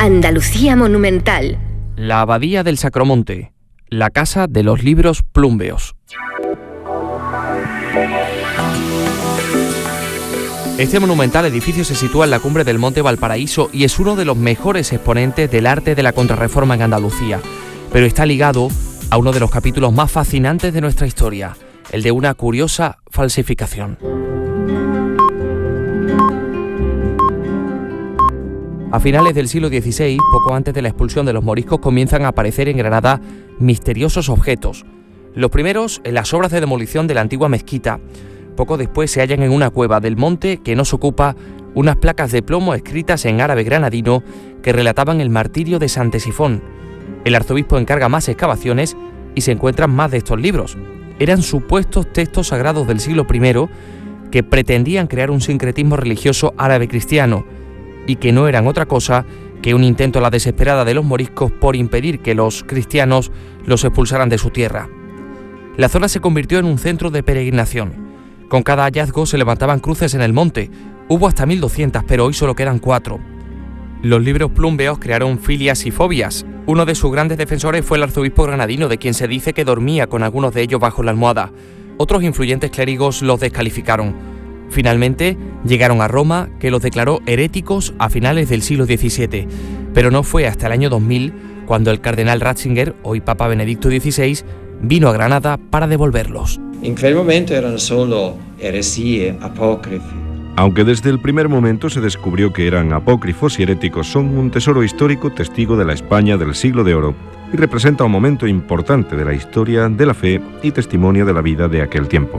Andalucía monumental. La Abadía del Sacromonte, la casa de los libros plúmbeos. Este monumental edificio se sitúa en la cumbre del Monte Valparaíso y es uno de los mejores exponentes del arte de la Contrarreforma en Andalucía, pero está ligado a uno de los capítulos más fascinantes de nuestra historia, el de una curiosa falsificación. A finales del siglo XVI, poco antes de la expulsión de los moriscos, comienzan a aparecer en Granada misteriosos objetos. Los primeros en las obras de demolición de la antigua mezquita. Poco después se hallan en una cueva del monte que nos ocupa unas placas de plomo escritas en árabe granadino que relataban el martirio de Sant Tesifón. El arzobispo encarga más excavaciones y se encuentran más de estos libros. Eran supuestos textos sagrados del siglo I que pretendían crear un sincretismo religioso árabe-cristiano y que no eran otra cosa que un intento a la desesperada de los moriscos por impedir que los cristianos los expulsaran de su tierra. La zona se convirtió en un centro de peregrinación. Con cada hallazgo se levantaban cruces en el monte. Hubo hasta 1200, pero hoy solo quedan 4. Los libros plúmbeos crearon filias y fobias. Uno de sus grandes defensores fue el arzobispo granadino, de quien se dice que dormía con algunos de ellos bajo la almohada. Otros influyentes clérigos los descalificaron. Finalmente llegaron a Roma, que los declaró heréticos a finales del siglo XVII. Pero no fue hasta el año 2000 cuando el cardenal Ratzinger, hoy Papa Benedicto XVI, vino a Granada para devolverlos. En aquel momento eran solo heresías, apócrifos. Aunque desde el primer momento se descubrió que eran apócrifos y heréticos, son un tesoro histórico testigo de la España del siglo de oro y representa un momento importante de la historia de la fe y testimonio de la vida de aquel tiempo.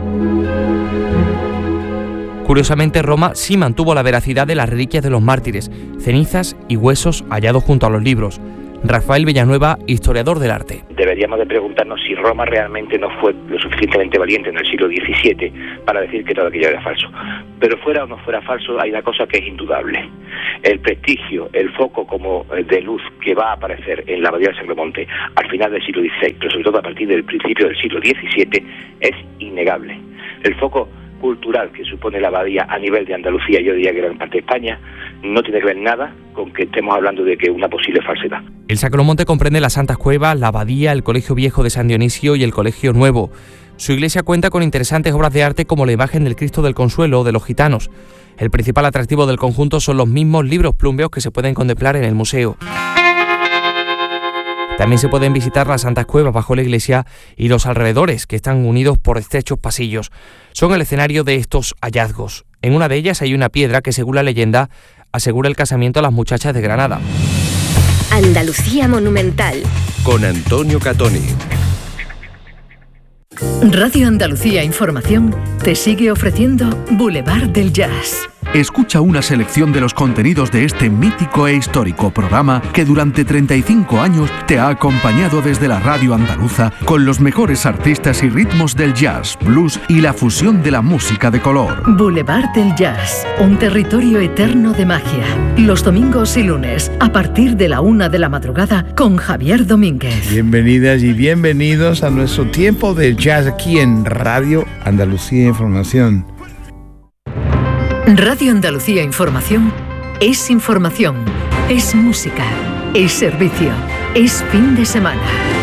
Curiosamente, Roma sí mantuvo la veracidad de las reliquias de los mártires, cenizas y huesos hallados junto a los libros. Rafael Villanueva, historiador del arte. Deberíamos de preguntarnos si Roma realmente no fue lo suficientemente valiente en el siglo XVII para decir que todo aquello era falso. Pero fuera o no fuera falso, hay una cosa que es indudable. El prestigio, el foco como de luz que va a aparecer en la Abadía del Sacromonte al final del siglo XVI, pero sobre todo a partir del principio del siglo XVII, es innegable. El foco cultural que supone la abadía a nivel de Andalucía, yo diría que gran parte de España, no tiene que ver nada con que estemos hablando de que una posible falsedad. El Sacromonte comprende las Santas Cuevas, la abadía, el Colegio Viejo de San Dionisio y el Colegio Nuevo. Su iglesia cuenta con interesantes obras de arte como la imagen del Cristo del Consuelo de los gitanos. El principal atractivo del conjunto son los mismos libros plúmbeos que se pueden contemplar en el museo. También se pueden visitar las Santas Cuevas bajo la iglesia y los alrededores, que están unidos por estrechos pasillos. Son el escenario de estos hallazgos. En una de ellas hay una piedra que, según la leyenda, asegura el casamiento a las muchachas de Granada. Andalucía monumental. Con Antonio Catoni. Radio Andalucía Información te sigue ofreciendo Boulevard del Jazz. Escucha una selección de los contenidos de este mítico e histórico programa que durante 35 años te ha acompañado desde la radio andaluza con los mejores artistas y ritmos del jazz, blues y la fusión de la música de color. Boulevard del Jazz, un territorio eterno de magia. Los domingos y lunes, a partir de la 1 de la madrugada, con Javier Domínguez. Bienvenidas y bienvenidos a nuestro tiempo de jazz aquí en Radio Andalucía Información. Radio Andalucía Información es información, es música, es servicio, es fin de semana.